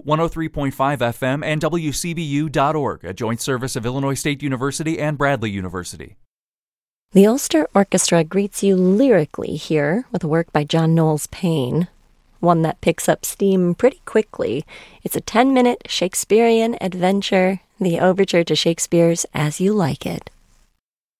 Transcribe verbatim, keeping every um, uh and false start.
one oh three point five F M, and W C B U dot org, a joint service of Illinois State University and Bradley University. The Ulster Orchestra greets you lyrically here with a work by John Knowles Paine, one that picks up steam pretty quickly. It's a ten-minute Shakespearean adventure, the overture to Shakespeare's As You Like It.